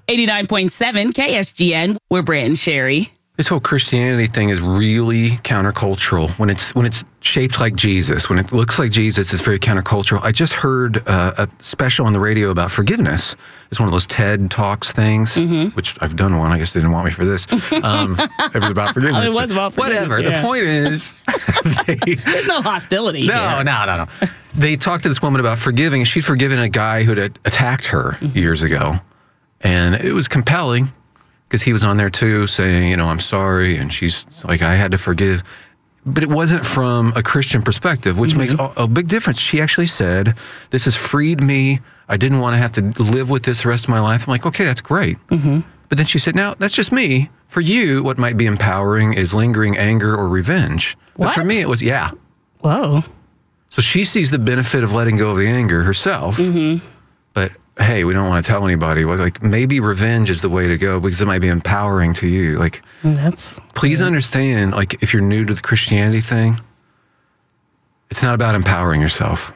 89.7 KSGN. We're Brant and Sherry. This whole Christianity thing is really countercultural. When it's shaped like Jesus, when it looks like Jesus, it's very countercultural. I just heard a special on the radio about forgiveness. It's one of those TED Talks things, which I've done one. I guess they didn't want me for this. It was about forgiveness. It was about forgiveness. Whatever. Yeah. The point is... There's no hostility here. No. They talked to this woman about forgiving. She'd forgiven a guy who had attacked her years ago. And it was compelling. Because he was on there too saying, I'm sorry. And she's like, I had to forgive. But it wasn't from a Christian perspective, which makes a big difference. She actually said, this has freed me. I didn't want to have to live with this the rest of my life. I'm like, okay, that's great. But then she said, now, that's just me. For you, what might be empowering is lingering anger or revenge. But for me, it was, Whoa. So she sees the benefit of letting go of the anger herself. But hey, we don't want to tell anybody. Like, maybe revenge is the way to go because it might be empowering to you. Like, please understand, like, if you're new to the Christianity thing, it's not about empowering yourself.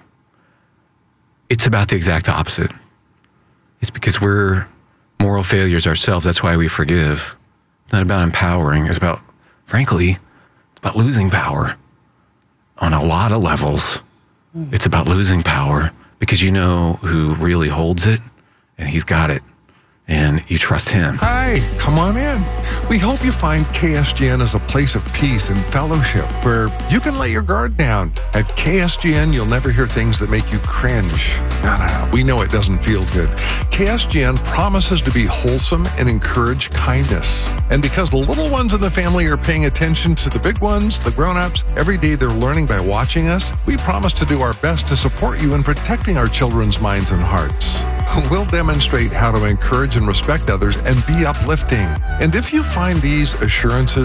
It's about the exact opposite. It's because we're moral failures ourselves. That's why we forgive. It's not about empowering. It's about, frankly, it's about losing power on a lot of levels. It's about losing power. Because you know who really holds it, and he's got it, and you trust him. Hi, come on in. We hope you find KSGN as a place of peace and fellowship where you can let your guard down. At KSGN, you'll never hear things that make you cringe. No. We know it doesn't feel good. KSGN promises to be wholesome and encourage kindness. And because the little ones in the family are paying attention to the big ones, the grown-ups, every day they're learning by watching us, we promise to do our best to support you in protecting our children's minds and hearts. We'll demonstrate how to encourage and respect others and be uplifting. And if you find these assurances